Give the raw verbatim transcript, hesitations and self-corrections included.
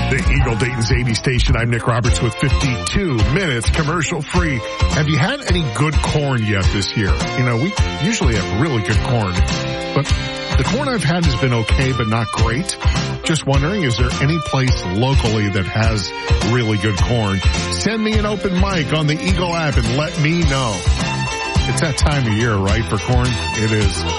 The Eagle Dayton's eighty station. I'm Nick Roberts with fifty-two minutes commercial free. Have you had any good corn yet this year? You know, we usually have really good corn, but the corn I've had has been okay, but not great. Just wondering, is there any place locally that has really good corn? Send me an open mic on the Eagle app and let me know. It's that time of year, right, for corn? It is.